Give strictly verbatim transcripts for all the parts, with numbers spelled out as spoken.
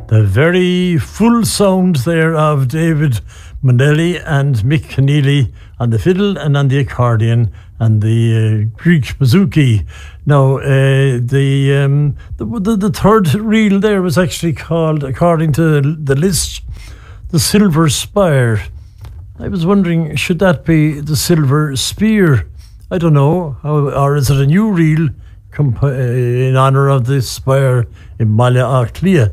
The very full sound there of David Monelli and Mick Keneally on the fiddle and on the accordion and the uh, Greek bouzouki. Now, uh, the, um, the, the the third reel there was actually called, according to the list, the Silver Spire. I was wondering, should that be the Silver Spear? I don't know. How, or is it a new reel comp- uh, in honour of the spire in Mala Achlia?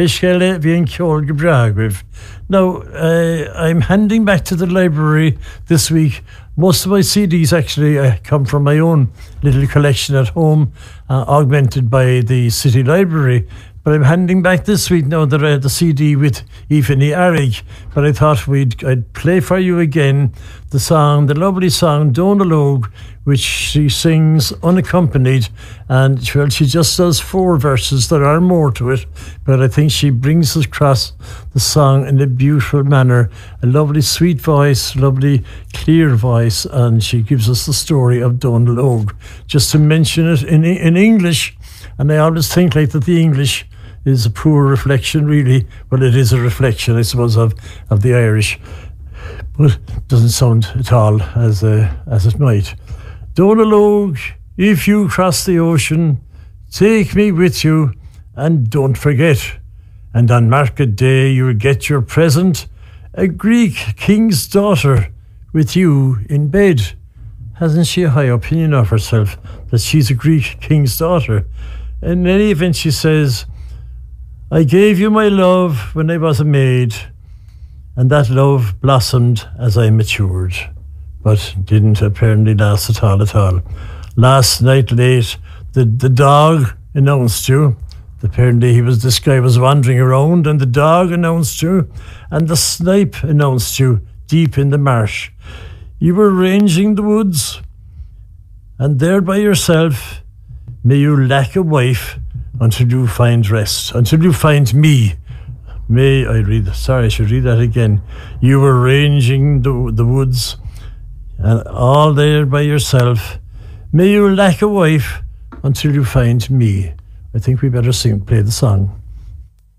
Now, uh, I'm handing back to the library this week. Most of my C Ds actually uh, come from my own little collection at home, uh, augmented by the City Library. But I'm handing back this week now that I had the C D with Ifani Arig. But I thought we'd I'd play for you again the song, the lovely song Donalog, which she sings unaccompanied. And well, she just does four verses. There are more to it, but I think she brings across the song in a beautiful manner. A lovely, sweet voice, lovely, clear voice, and she gives us the story of Donalog. Just to mention it in in English, and I always think like that the English is a poor reflection, really. Well, it is a reflection, I suppose, of, of the Irish, but it doesn't sound at all as uh, as it might. Donalog, if you cross the ocean, take me with you, and don't forget. And on market day, you'll get your present, a Greek king's daughter, with you in bed. Hasn't she a high opinion of herself that she's a Greek king's daughter? In any event, she says, I gave you my love when I was a maid, and that love blossomed as I matured, but didn't apparently last at all at all. Last night late, the, the dog announced you. Apparently he was this guy was wandering around, and the dog announced you, and the snipe announced you deep in the marsh. You were ranging the woods, and there by yourself, may you lack a wife until you find rest, until you find me. May I read, sorry, I should read that again. You were ranging the, the woods, and all there by yourself. May you lack a wife until you find me. I think we better sing, play the song.